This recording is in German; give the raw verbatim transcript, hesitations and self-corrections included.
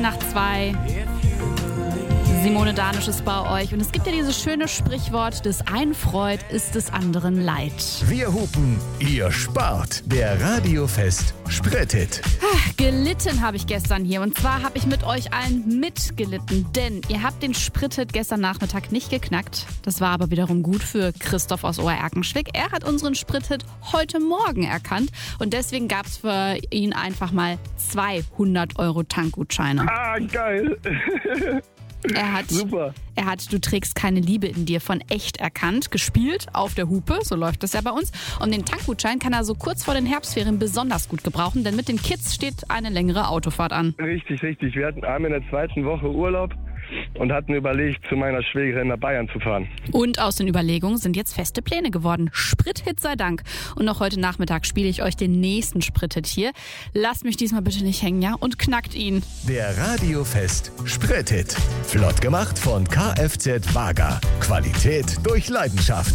nach zwei. Simone Danisch ist bei euch. Und es gibt ja dieses schöne Sprichwort, des einen freut, ist des anderen leid. Wir hupen, ihr spart. Der Radiofest Sprit-Hit. Gelitten habe ich gestern hier. Und zwar habe ich mit euch allen mitgelitten. Denn ihr habt den Sprit-Hit gestern Nachmittag nicht geknackt. Das war aber wiederum gut für Christoph aus Ohr-Erkenschwick. Er hat unseren Sprit-Hit heute Morgen erkannt. Und deswegen gab es für ihn einfach mal zweihundert Euro Tankgutscheine. Ah, geil. Er hat, Super. er hat Du trägst keine Liebe in dir von Echt erkannt, gespielt auf der Hupe, so läuft das ja bei uns. Und den Tankgutschein kann er so kurz vor den Herbstferien besonders gut gebrauchen, denn mit den Kids steht eine längere Autofahrt an. Richtig, richtig. Wir hatten haben in der zweiten Woche Urlaub und hatten überlegt, zu meiner Schwägerin nach Bayern zu fahren. Und aus den Überlegungen sind jetzt feste Pläne geworden. Sprit-Hit sei Dank. Und noch heute Nachmittag spiele ich euch den nächsten Sprit-Hit hier. Lasst mich diesmal bitte nicht hängen, ja? Und knackt ihn. Der Radiofest Sprit-Hit. Flott gemacht von Kfz Wager. Qualität durch Leidenschaft.